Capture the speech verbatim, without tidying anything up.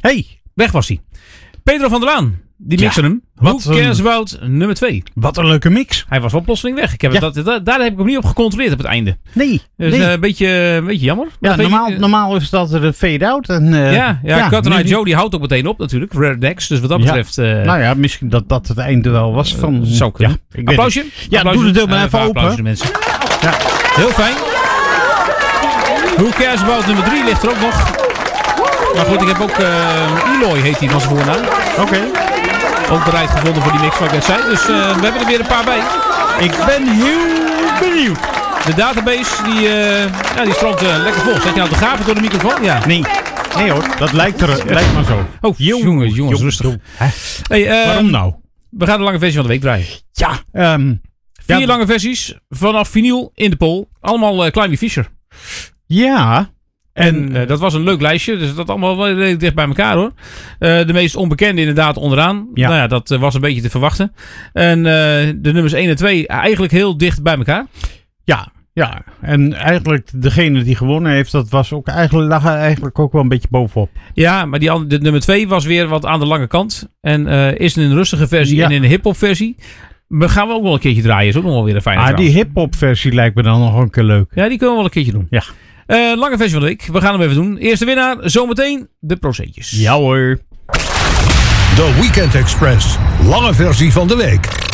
Hey, Weg was hij. Pedro van der Laan. Die Ja, mixen hem. wat Who Cares een- About nummer twee. wat een leuke mix. Hij was wel plotseling weg. Ik heb Ja. het, dat, dat- daar heb ik hem niet op gecontroleerd op het einde. Nee, Dus nee. eh, een, beetje, een beetje jammer. Maar ja, dat weet normaal, ik, eh, normaal is dat er een fade-out. En, uh, ja, ja, Cut nu and niet. Joe die houdt ook meteen op natuurlijk. Rare Dex. Dus wat dat Ja. betreft... eh, Nou ja, misschien dat dat het einde wel was van... zou kunnen. Ja, ik weet Applausje? het. Ja, Applausje? doe de deur maar Eh, even een open. applausje, mensen. Ja. Heel fijn. Who Cares About nummer drie ligt er ook nog. Maar goed, ik heb ook uh, Eloy heet hij van zijn voornaam. Oké. Ook bereid gevonden voor die mix wat ik net zei. Dus uh, we hebben er weer een paar bij. Ik ben heel benieuwd. De database die, uh, ja, die stroomt uh, lekker vol. Zet je nou te gapen door de microfoon? Ja. Nee. Nee hoor, dat lijkt, er, lijkt maar zo. Oh, jongens, jongens, jong, rustig. jong. Hè? Hey, uh, Waarom nou? We gaan de lange versie van de week draaien. Ja, um, Vier ja, lange versies vanaf vinyl in de poll. Allemaal uh, Climby Fisher. Ja. En uh, dat was een leuk lijstje. Dus dat allemaal wel redelijk dicht bij elkaar hoor. Uh, de meest onbekende inderdaad onderaan. Ja. Nou ja, dat uh, was een beetje te verwachten. En uh, de nummers één en twee eigenlijk heel dicht bij elkaar. Ja, ja. En eigenlijk degene die gewonnen heeft, dat was ook eigenlijk, lag er eigenlijk ook wel een beetje bovenop. Ja, maar die andere, de nummer twee was weer wat aan de lange kant. En uh, is in een rustige versie Ja. en in een hip-hop versie. Maar gaan we ook wel een keertje draaien. Is ook nog wel weer een fijne Ah, die trouwens. hip-hop versie lijkt me dan nog een keer leuk. Ja, die kunnen we wel een keertje doen. Ja. Uh, lange versie van de week. We gaan hem even doen. Eerste winnaar, zometeen de procentjes. Ja hoor. De Weekend Express. Lange versie van de week.